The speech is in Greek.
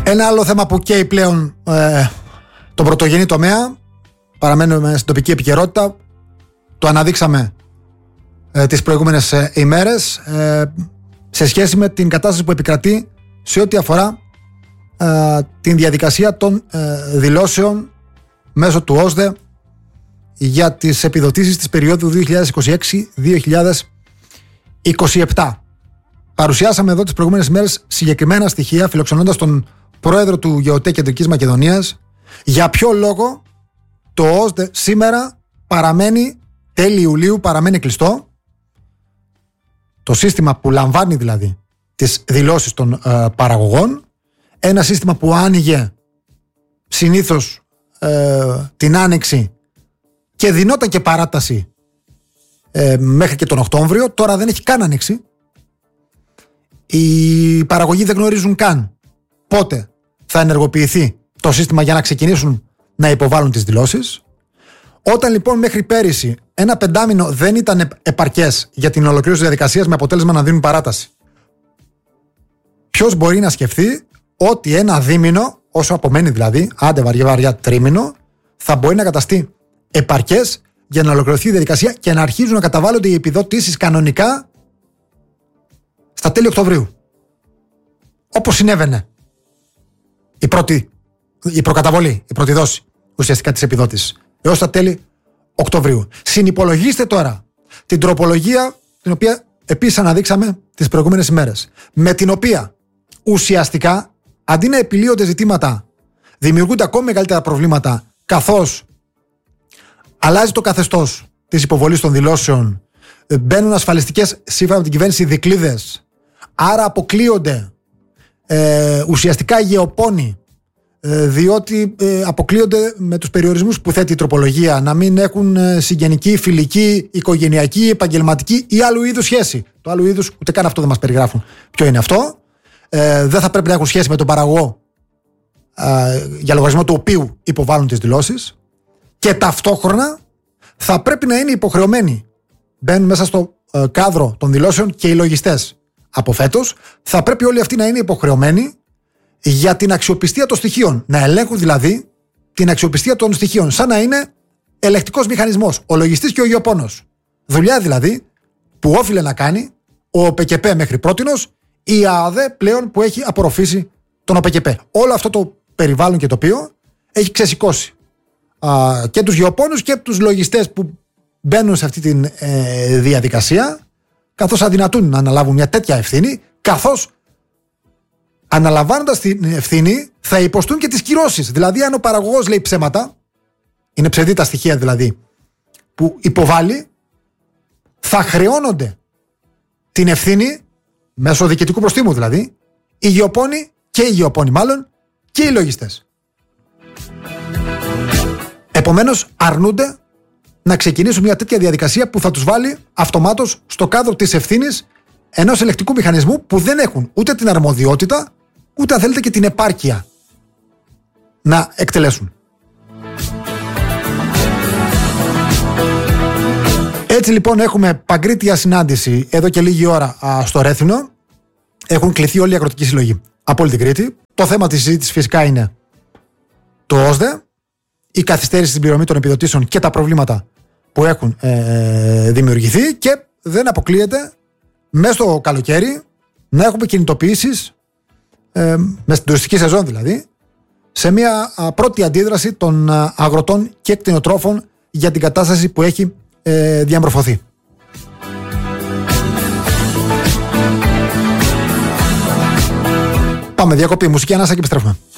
Ένα άλλο θέμα που καίει πλέον τον πρωτογενή τομέα, παραμένουμε στην τοπική επικαιρότητα, το αναδείξαμε τις προηγούμενες ημέρες, σε σχέση με την κατάσταση που επικρατεί σε ό,τι αφορά την διαδικασία των δηλώσεων μέσω του ΟΣΔΕ για τις επιδοτήσεις της περίοδου 2026-2027. Παρουσιάσαμε εδώ τις προηγούμενες ημέρες συγκεκριμένα στοιχεία, φιλοξενώντας τον πρόεδρο του ΓΕΟΤΕ Κεντρικής Μακεδονίας, για ποιο λόγο το ΟΣΔΕ σήμερα παραμένει, τέλη Ιουλίου παραμένει κλειστό. Το σύστημα που λαμβάνει δηλαδή τις δηλώσεις των παραγωγών, ένα σύστημα που άνοιγε συνήθως την Άνοιξη και δινόταν και παράταση μέχρι και τον Οκτώβριο, τώρα δεν έχει καν ανοίξει. Οι παραγωγοί δεν γνωρίζουν καν πότε θα ενεργοποιηθεί το σύστημα για να ξεκινήσουν να υποβάλουν τις δηλώσεις. Όταν λοιπόν μέχρι πέρυσι ένα πεντάμινο δεν ήταν επαρκές για την ολοκλήρωση της διαδικασίας με αποτέλεσμα να δίνουν παράταση, ποιος μπορεί να σκεφτεί ότι ένα δίμηνο, όσο απομένει δηλαδή, άντε βαριά τρίμηνο, θα μπορεί να καταστεί επαρκές για να ολοκληρωθεί η διαδικασία και να αρχίζουν να καταβάλλονται οι επιδοτήσεις κανονικά στα τέλη Οκτωβρίου. Όπως συνέβαινε η προκαταβολή, η πρώτη δόση ουσιαστικά της επιδότησης, έως τα τέλη Οκτωβρίου. Συνυπολογίστε τώρα την τροπολογία, την οποία επίσης αναδείξαμε τις προηγούμενες ημέρες, με την οποία ουσιαστικά αντί να επιλύονται ζητήματα, δημιουργούνται ακόμη μεγαλύτερα προβλήματα, καθώς αλλάζει το καθεστώς της υποβολής των δηλώσεων, μπαίνουν ασφαλιστικές σύμφωνα με την κυβέρνηση δικλείδες, άρα αποκλείονται ουσιαστικά οι γεωπόνοι, διότι αποκλείονται με τους περιορισμούς που θέτει η τροπολογία, να μην έχουν συγγενική, φιλική, οικογενειακή, επαγγελματική ή άλλου είδους σχέση. Το άλλου είδους ούτε καν αυτό δεν μας περιγράφουν ποιο είναι αυτό. Δεν θα πρέπει να έχουν σχέση με τον παραγωγό για λογαριασμό του οποίου υποβάλλουν τις δηλώσεις, και ταυτόχρονα θα πρέπει να είναι υποχρεωμένοι, μπαίνουν μέσα στο κάδρο των δηλώσεων και οι λογιστές από φέτος, θα πρέπει όλοι αυτοί να είναι υποχρεωμένοι για την αξιοπιστία των στοιχείων, να ελέγχουν δηλαδή την αξιοπιστία των στοιχείων, σαν να είναι ελεκτικός μηχανισμός, ο λογιστής και ο γεωπόνος. Δουλειά δηλαδή που όφιλε να κάνει ο ΟΠΕΚΕΠΕ μέχρι πρότινος, η ΑΑΔΕ πλέον που έχει απορροφήσει τον ΟΠΕΚΕΠΕ. Όλο αυτό το περιβάλλον και τοπίο έχει ξεσηκώσει και τους γεωπόνους και τους λογιστές που μπαίνουν σε αυτή τη διαδικασία, καθώς αδυνατούν να αναλάβουν μια τέτοια ευθύνη, καθώς αναλαμβάνοντας την ευθύνη θα υποστούν και τις κυρώσεις. Δηλαδή αν ο παραγωγός λέει ψέματα, είναι ψευδή τα στοιχεία δηλαδή που υποβάλλει, θα χρεώνονται την ευθύνη μέσω διοικητικού προστίμου δηλαδή οι γεωπόνοι και οι γεωπόνοι μάλλον και οι λογιστές. Επομένως αρνούνται να ξεκινήσουν μια τέτοια διαδικασία που θα τους βάλει αυτομάτως στο κάδρο της ευθύνης ενός ελεκτικού μηχανισμού που δεν έχουν ούτε την αρμοδιότητα, ούτε αν θέλετε και την επάρκεια να εκτελέσουν. Έτσι λοιπόν έχουμε παγκρίτια συνάντηση εδώ και λίγη ώρα στο Ρέθινο. Έχουν κληθεί όλοι οι αγροτικοί σύλλογοι από όλη την Κρήτη. Το θέμα της συζήτησης φυσικά είναι το ΟΣΔΕ, η καθυστέρηση στην πληρωμή των επιδοτήσεων και τα προβλήματα που έχουν δημιουργηθεί, και δεν αποκλείεται μέσα στο καλοκαίρι να έχουμε κινητοποιήσεις, με στην τουριστική σεζόν δηλαδή, σε μια πρώτη αντίδραση των αγροτών και κτηνοτρόφων για την κατάσταση που έχει διαμορφωθεί. Πάμε διακοπή, μουσική ανάσα και επιστρέφουμε.